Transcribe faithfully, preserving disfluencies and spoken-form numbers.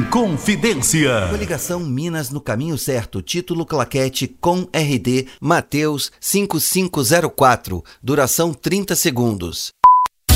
Inconfidência. Coligação Minas no caminho certo. Título claquete com R D Mateus cinco cinco zero quatro. Duração trinta segundos.